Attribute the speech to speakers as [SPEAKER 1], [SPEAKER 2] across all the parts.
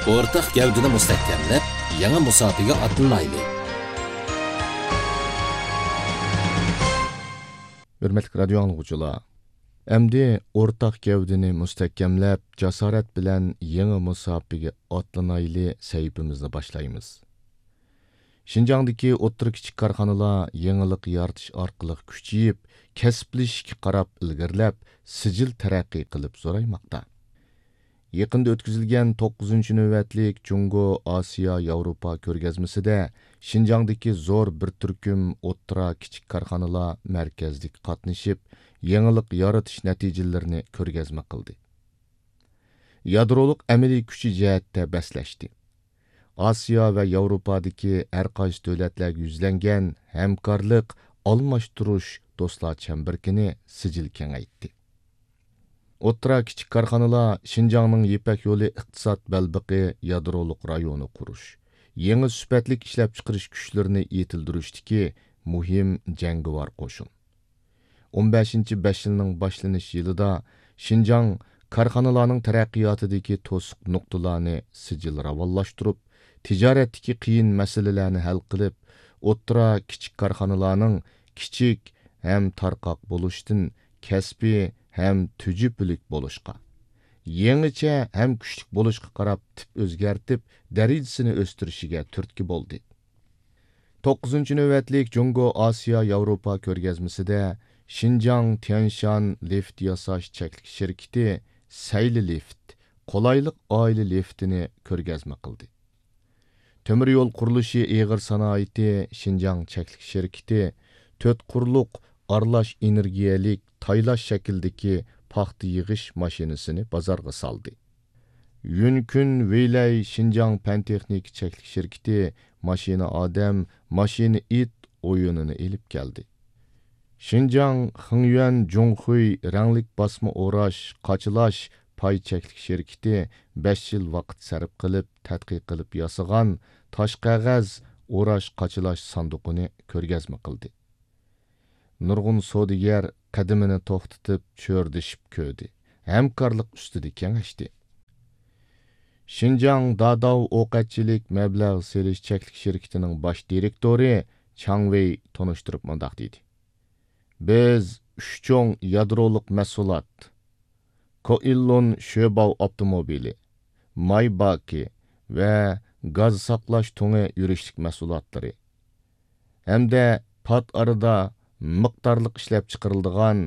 [SPEAKER 1] o'rtaq gavdini mustahkamlab, yangi musofiga otlanaylik.
[SPEAKER 2] Hürmetli radio anlıqçılar, əmdi o'rtaq gavdini mustahkamlab, jasorat bilan yangi musofiga otlanaylik sahifamizni boshlaymiz. Şinjandagi o'rta kichik korxonalar yangilik yaratish orqali kuchayib, kasblashishga qarab ilgirlab, sijil taraqqiy qilib zo'raymoqda. Yaqında o'tkazilgan 9-navbatlik Jungo Osiyo Yevropa ko'rgazmasida Şinjandagi zo'r bir turkum o'rta kichik korxonalar markazlik qatnashib, yangilik yaratish natijalarini ko'rgazma qildi. Yadroliq amaliy kuchi jihatda baslashdi. Osiyo va Yevropadagi har qaysi davlatlarga yuzlangan hamkorlik, almashtirish do'stlar chambarkini sijil kengaytdi. O'rta kichik korxonalar Şinjangning Ipak yo'li iqtisod balbiqi yadroliq rayoni qurish, yangi sifatlik ishlab chiqarish kuchlarini yetildirishdagi muhim jangovar qo'shin. 15-5 yilning boshlanish yilida Şinjang korxonalarning taraqqiyotidagi to'siq nuqtalarni sijil ravonlashtirib, tijoratdagi qiyin masalalarni hal qilib, o'rta kichik korxonalarning kichik ham tarqoq bo'lishdan kasbiy ham tujiblik bo'lishqa, yangicha ham kuchlik bo'lishqa qarab tip o'zgartib, darajasini o'stirishiga turtki bo'ldi. 9-navbatlik Jungo Osiyo Yevropa ko'rgazmasida Şinjang Tianshan lift yasash cheklik shirkati Sayli lift, qolaylik oila liftini ko'rgazma qildi. Temir yo'l qurilishi eg'ir sanoati Şinjang cheklik shirkati 4 qurluq aralash energiyalik taylash shakldagi paxta yig'ish mashinasini bozorga soldi. Yunkun Veylay Şinjang Pan texnik cheklik shirkati mashina odam, mashina it o'yinini elib keldi. Şinjang Xingyuan Zhonghui ranglik basma o'rash, qachilash pay cheklik shirkati 5 yil vaqt sarf qilib, tadqiq qilib yasagan tosh qog'oz o'rash qachilash sanduqini ko'rgazma qildi. Nurg'un savdogar qadimini to'xtatib, cho'rdishib ko'rdi. Hamkorlik ustida kengashdi. Şinjang Dadao o'qatchilik mablag' selish cheklik shirkatining bosh direktori Chang Wei tonishtirib mundaq dedi. Biz 3 cho'ng yadroliq mahsulot, Koillon Shoebao avtomobili, Maybaki va gaz saqlash to'ngi yurishlik mahsulotlari hamda pat arada miqdorliq ishlab chiqariladigan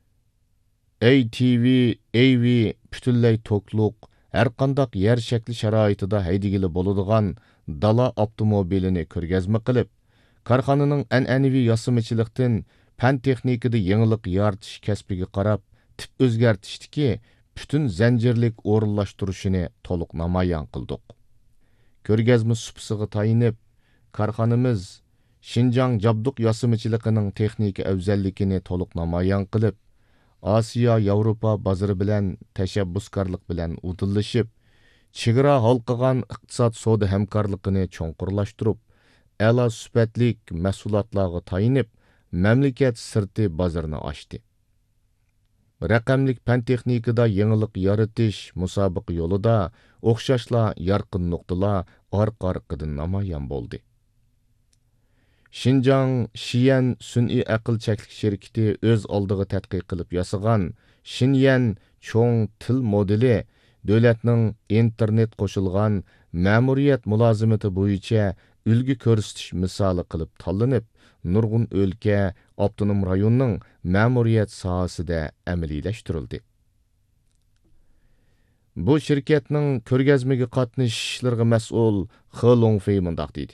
[SPEAKER 2] ATV, AV butunlay tokluq, har qandaq yer shakli sharoitida haydagili bo'ladigan dala avtomobilini ko'rgazma qilib, korxonaning an'anaviy yasamachilikdan fan texnikada yangilik yaratish kasbiga qarab tip o'zgartishdiki butun zanjirlik o'rinlashtirishini to'liq namoyon qildik. Ko'rgazma supsiga tayinib, korxonamiz Şinjang jabduq yasamachilig'ining texnika afzalligini to'liq namoyon qilib, Osiyo Yevropa bozori bilan tashabbuskorlik bilan udillashib, chegara halqagan iqtisod savdo hamkorligini cho'nqurlashtirib, a'lo sifatlik mahsulotlarga tayinib, mamlakat sirti bozorini ochdi. Raqamlik fan texnikada yangilik yaratish musobaqa yo'lida o'xshashla yorqin nuqtalar orqa-orqadan namoyon bo'ldi. Şinjang Xi'an sun'iy aql cheklik shirkati o'z oldiga tadqiq qilib yasagan Xinyan cho'ng til modeli davlatning internet qo'shilgan ma'muriyat mulozimati bo'yicha ulgu ko'rsatish misoli qilib tanlanib, nurg'un o'lka, avtonom rayonning ma'muriyat sohasida amaliylashtirildi. Bu shirkatning ko'rgazmaga qatnashishlarga mas'ul He Longfei mundaq deydi.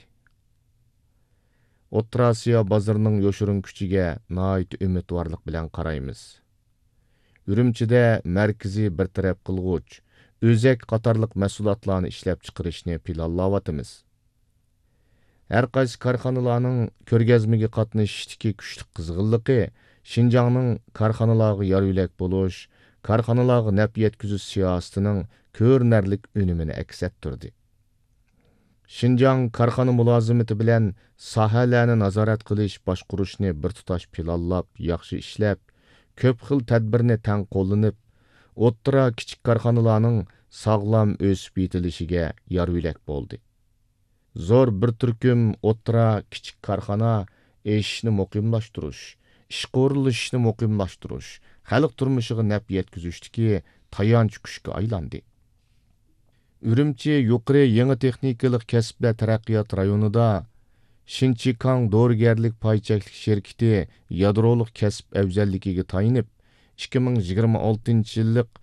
[SPEAKER 2] O'rta Osiyo bozorining yoshirin kuchiga nihoyat umidvorlik bilan qaraymiz. Urumchida markaziy bir taraf qilg'uch, o'zak qatorliq mahsulotlarni ishlab chiqarishni planlayapmiz. Har qaysi korxonalarning ko'rgazmaga qatnashishdagi kuchli qizg'inligi Şinjangning korxonalarga yo'lak bo'lish, korxonalarga naf yetkazish siyosatining ko'rinarli unumini aks ettirdi. Şinjang korxona mulozimati bilan sohalarni nazorat qilish, boshqarishni bir tutash planlab, yaxshi ishlab, ko'p xil tadbirni tang qo'llanib, o'rta kichik korxonalarning sağlam ösüp yetilishiga yarvilak bo'ldi. Zo'r bir turkum o'tira kichik korxona eshishni muqimlashtirish, ish qurilishini muqimlashtirish, xalq turmushiga naf yetkazishdiki tayanch kuchga aylandi. Ürümçi yuqori yangi texnikalik kasblar taraqqiyot rayonida Shinchikang dorigarlik paychaklik şirketi yadroluk kasb afzalligiga tayinib 2026 yillik